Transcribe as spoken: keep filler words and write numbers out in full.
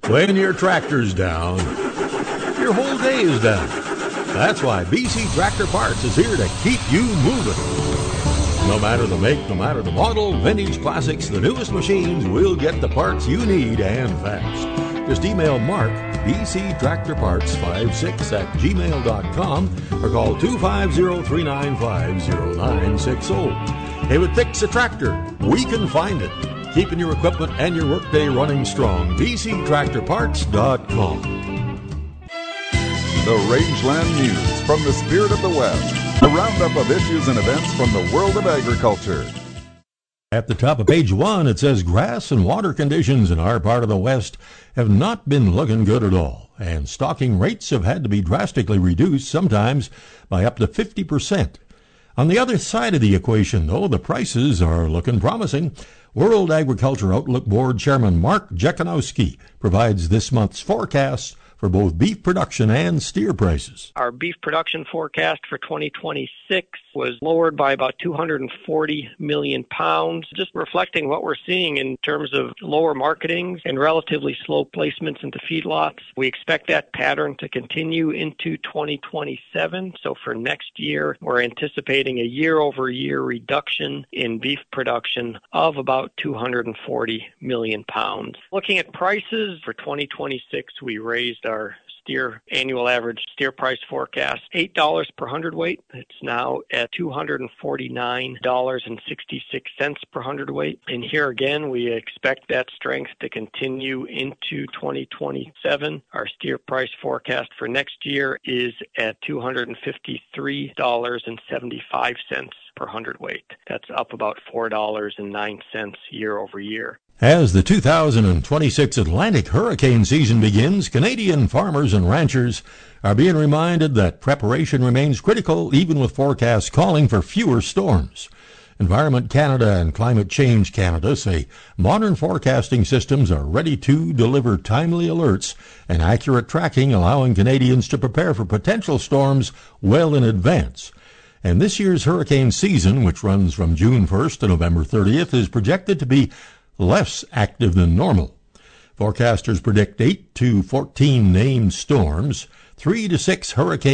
When your tractor's down, your whole day is down. That's why B C Tractor Parts is here to keep you moving. No matter the make, no matter the model, vintage, classics, the newest machines, we'll get the parts you need and fast. Just email Mark, B C Tractor Parts fifty-six at gmail dot com or call two five zero, three nine five, zero nine six zero. If it fix a tractor, we can find it. Keeping your equipment and your workday running strong. B C Tractor Parts dot com. The Rangeland News from the Spirit of the West. A roundup of issues and events from the world of agriculture. At the top of page one, it says grass and water conditions in our part of the West have not been looking good at all, and stocking rates have had to be drastically reduced, sometimes by up to fifty percent. On the other side of the equation, though, the prices are looking promising. World Agriculture Outlook Board Chairman Mark Jekanowski provides this month's forecast for both beef production and steer prices. Our beef production forecast for twenty twenty-six was lowered by about two hundred forty million pounds, just reflecting what we're seeing in terms of lower marketings and relatively slow placements into feedlots. We expect that pattern to continue into twenty twenty-seven. So for next year, we're anticipating a year-over-year reduction in beef production of about two hundred forty million pounds. Looking at prices for twenty twenty-six, we raised our steer annual average steer price forecast eight dollars per hundredweight. It's now at two hundred forty-nine dollars and sixty-six cents per hundredweight. And here again, we expect that strength to continue into twenty twenty-seven. Our steer price forecast for next year is at two hundred fifty-three dollars and seventy-five cents per hundredweight. That's up about four dollars and nine cents year over year. As the two thousand twenty-six Atlantic hurricane season begins, Canadian farmers and ranchers are being reminded that preparation remains critical, even with forecasts calling for fewer storms. Environment Canada and Climate Change Canada say modern forecasting systems are ready to deliver timely alerts and accurate tracking, allowing Canadians to prepare for potential storms well in advance. And this year's hurricane season, which runs from June first to November thirtieth, is projected to be less active than normal. Forecasters predict eight to fourteen named storms, three to six hurricanes